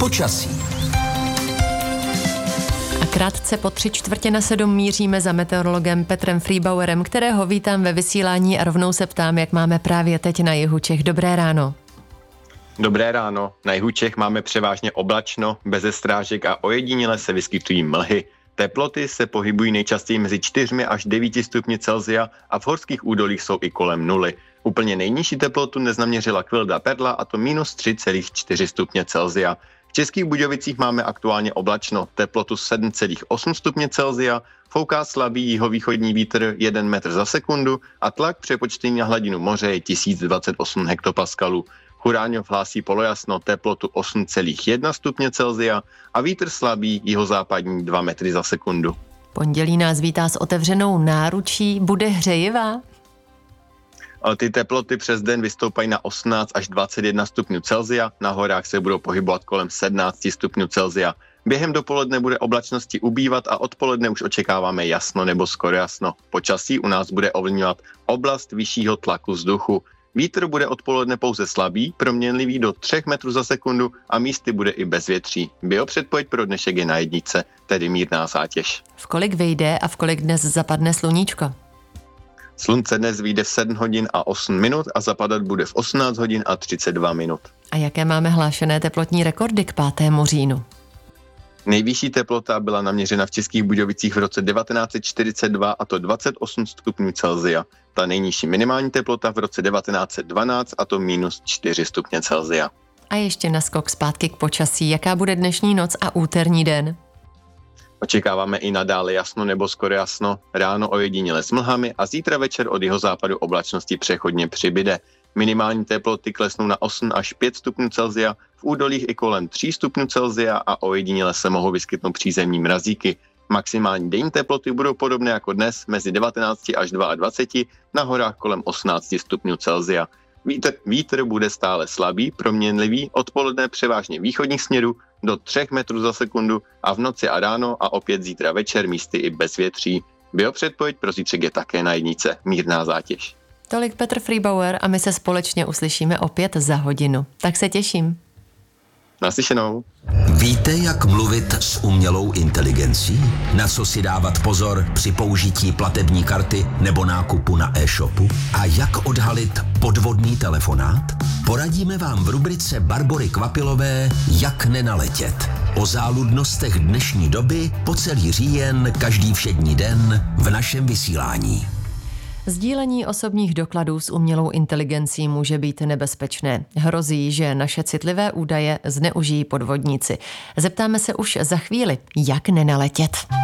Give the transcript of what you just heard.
počasí. A krátce po 6:45 míříme za meteorologem Petrem Friebauerem, kterého vítám ve vysílání a rovnou se ptám, jak máme právě teď na jihu Čech. Dobré ráno. Dobré ráno. Na jihu Čech máme převážně oblačno, beze strážek a ojediněle se vyskytují mlhy. Teploty se pohybují nejčastěji mezi 4 až 9 stupni Celsia a v horských údolích jsou i kolem 0. Úplně nejnižší teplotu dnes naměřila Kvilda Perla, a to -3,4 stupně Celsia. V Českých Budějovicích máme aktuálně oblačno, teplotu 7,8 stupně Celsia, fouká slabý jihovýchodní vítr 1 metr za sekundu a tlak přepočtený na hladinu moře je 1028 hektopaskalů. Churáňov hlásí polojasno, teplotu 8,1 stupně Celsia a vítr slabý jihozápadní 2 metry za sekundu. Pondělí nás vítá s otevřenou náručí. Bude hřejivá? Ty teploty přes den vystoupají na 18 až 21 stupňů Celsia, na horách se budou pohybovat kolem 17 stupňů Celsia. Během dopoledne bude oblačnosti ubývat a odpoledne už očekáváme jasno nebo skoro jasno. Počasí u nás bude ovlivňovat oblast vyššího tlaku vzduchu. Vítr bude odpoledne pouze slabý, proměnlivý do 3 metrů za sekundu a místy bude i bezvětří. Biopředpověď pro dnešek je na 1, tedy mírná zátěž. V kolik vyjde a v kolik dnes zapadne sluníčko? Slunce dnes vyjde v 7 hodin a 8 minut a zapadat bude v 18 hodin a 32 minut. A jaké máme hlášené teplotní rekordy k 5. říjnu? Nejvyšší teplota byla naměřena v Českých Budějovicích v roce 1942, a to 28 stupňů Celsia. Ta nejnižší minimální teplota v roce 1912, a to -4 stupně Celsia. A ještě naskok zpátky k počasí. Jaká bude dnešní noc a úterní den? Očekáváme i nadále jasno nebo skoro jasno, ráno ojediněle s mlhami a zítra večer od jihozápadu oblačnosti přechodně přibyde. Minimální teploty klesnou na 8 až 5 stupňů Celsia, v údolích i kolem 3 stupňů Celsia a ojediněle se mohou vyskytnout přízemní mrazíky. Maximální denní teploty budou podobné jako dnes, mezi 19 až 22, na horách kolem 18 stupňů Celsia. Vítr bude stále slabý, proměnlivý, odpoledne převážně východních směrů do 3 metrů za sekundu a v noci a ráno a opět zítra večer místy i bezvětří. Biopředpověď pro zítřek je také na 1, mírná zátěž. Tolik Petr Friebauer a my se společně uslyšíme opět za hodinu. Tak se těším. Naslyšenou. Víte, jak mluvit s umělou inteligencí? Na co si dávat pozor při použití platební karty nebo nákupu na e-shopu? A jak odhalit podvodný telefonát? Poradíme vám v rubrice Barbory Kvapilové Jak nenaletět. O záludnostech dnešní doby po celý říjen, každý všední den v našem vysílání. Sdílení osobních dokladů s umělou inteligencí může být nebezpečné. Hrozí, že naše citlivé údaje zneužijí podvodníci. Zeptáme se už za chvíli, jak nenaletět.